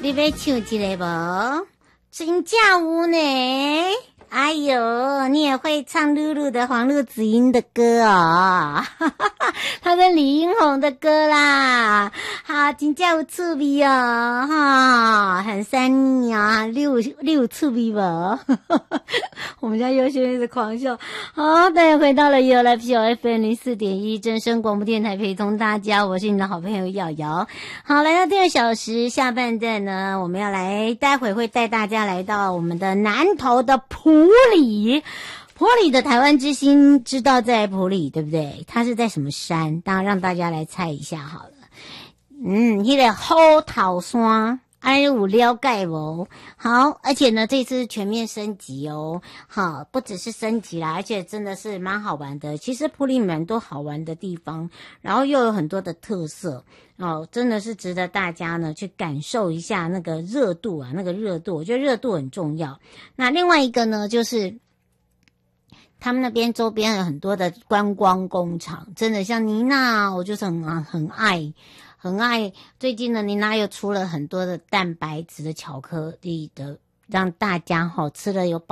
你要唱一个无？真假有呢？哎呦，你也会唱露露的黄路子英的歌哦，他跟李英宏的歌啦，好，真正有趣味哦，哈，很酸腻啊，你有趣味不？我们家优轩一直狂笑。好，大家回到了 You Life Show FM 04.1真声广播电台，陪同大家，我是你的好朋友瑶瑶。好，来到第2小时下半段呢，我们要来，待会会带大家来到我们的南投的埔里。埔里的台湾之星知道在埔里对不对？它是在什么山？当然让大家来猜一下好了。那个虎头山，有了解无？好，而且呢，这次全面升级哦。好，不只是升级啦，而且真的是蛮好玩的。其实埔里蛮多好玩的地方，然后又有很多的特色哦，真的是值得大家呢去感受一下那个热度啊，那个热度，我觉得热度很重要。那另外一个呢，就是他们那边周边有很多的观光工厂，真的像妮娜，我就是很爱。最近呢，妮娜又出了很多的蛋白质的巧克力的，让大家吃了有